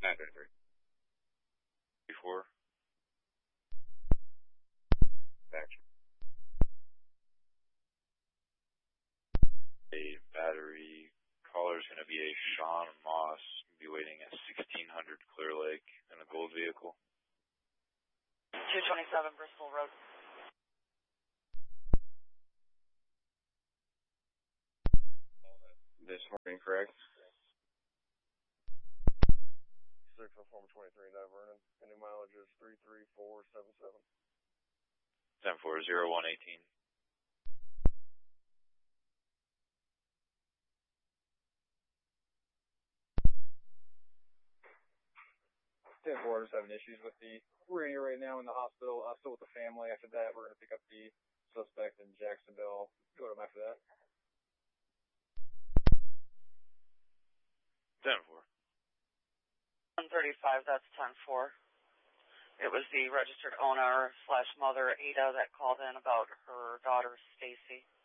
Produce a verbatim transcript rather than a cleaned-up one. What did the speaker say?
nine thirty-three. Before. Action. A battery caller is going to be a Sean Moss. Be waiting at sixteen hundred Clear Lake in a gold vehicle. two twenty-seven Bristol Road. This morning, correct? six oh four twenty-three, New Vernon. Any mileage is three three four seven seven. ten four zero one eighteen. ten four, just having issues with the radio right now in the hospital. Uh, still with the family. After that, we're going to pick up the suspect in Jacksonville. Go to him after that. ten four. one thirty-five, that's ten four. It was the registered owner slash mother, Ada, that called in about her daughter, Stacy.